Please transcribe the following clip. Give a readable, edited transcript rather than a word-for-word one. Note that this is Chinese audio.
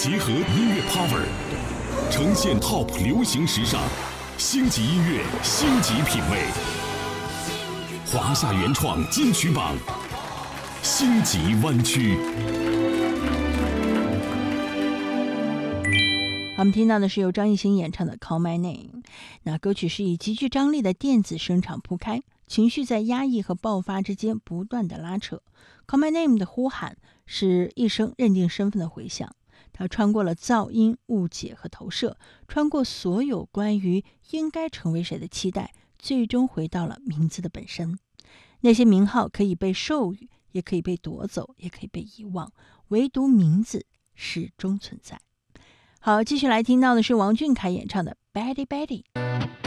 结合音乐 power， 呈现 TOP 流行时尚，星级音乐，星级品味。华夏原创金曲榜，星级湾区。 我们听到的是由张艺兴演唱的《Call My Name》。那歌曲是以极具张力的电子声场铺开，情绪在压抑和爆发之间不断的拉扯。Call My Name 的呼喊是一声认定身份的回响，它穿过了噪音、误解和投射，穿过所有关于应该成为谁的期待，最终回到了名字的本身。那些名号可以被授予，也可以被夺走，也可以被遗忘，唯独名字始终存在。好，继续来听到的是王俊凯演唱的《Betty Betty》。